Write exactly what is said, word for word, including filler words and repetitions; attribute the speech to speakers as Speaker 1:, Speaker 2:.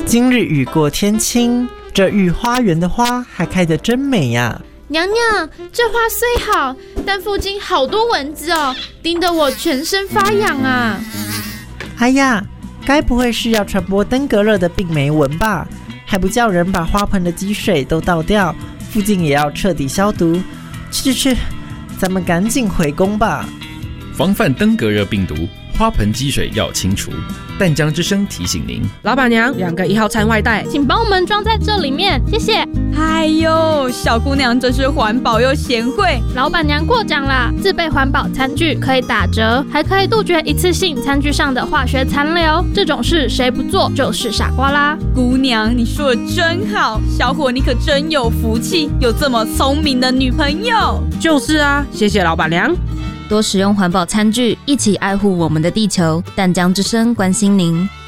Speaker 1: 今日雨过天晴，这御花园的花还开得真美呀！
Speaker 2: 娘娘，这花虽好，但附近好多蚊子哦，叮得我全身发痒啊！
Speaker 1: 哎呀，该不会是要传播登革热的病媒蚊吧？还不叫人把花盆的积水都倒掉，附近也要彻底消毒。去去去，咱们赶紧回宫吧。
Speaker 3: 防范登革热病毒，花盆积水要清除。淡江之声提醒您，
Speaker 4: 老板娘，两个一号餐外带，
Speaker 2: 请帮我们装在这里面，谢谢。
Speaker 5: 哎呦，小姑娘真是环保又贤惠。
Speaker 2: 老板娘过奖啦，自备环保餐具可以打折，还可以杜绝一次性餐具上的化学残留。这种事谁不做就是傻瓜啦。
Speaker 5: 姑娘，你说的真好，小伙你可真有福气，有这么聪明的女朋友。
Speaker 4: 就是啊，谢谢老板娘。
Speaker 6: 多使用环保餐具，一起爱护我们的地球。淡江之声关心您。